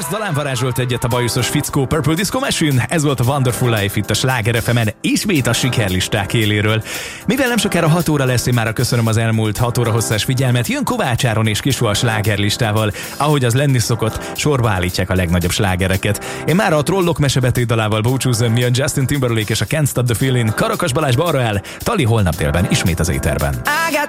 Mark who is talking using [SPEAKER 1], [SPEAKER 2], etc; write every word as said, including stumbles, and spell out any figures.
[SPEAKER 1] talán varázsolt egyet a bajuszos fickó Purple Disco Machine. Ez volt a Wonderful Life itt a Sláger ef emen, ismét a sikerlisták éléről. Mivel nem sokára hat óra lesz, én már köszönöm az elmúlt hat óra hosszás figyelmet. Jön Kovács Áron és Kisu a slágerlistával. Ahogy az lenni szokott, sorba állítják a legnagyobb slágereket. Én már a Trollok mesebetét dalával búcsúzom, mi a Justin Timberlake és a Can't Stop the Feeling. Karakas Balázs balra el, Tali holnap délben ismét az éterben.